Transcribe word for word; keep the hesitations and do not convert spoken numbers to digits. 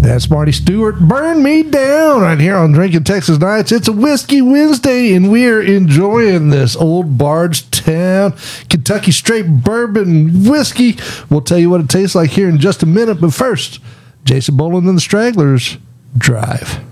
That's Marty Stewart. Burn Me Down right here on Drinking Texas Nights. It's a Whiskey Wednesday, and we're enjoying this Old Bardstown Kentucky Straight Bourbon Whiskey. We'll tell you what it tastes like here in just a minute, but first, Jason Boland and the Stragglers, Drive.